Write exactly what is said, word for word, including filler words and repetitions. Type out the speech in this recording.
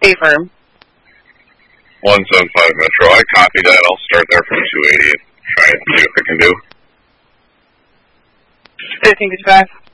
A-firm. one seven five Metro. I copied that. I'll start there from two eighty and try and see what I can do. fifteen fifty-five.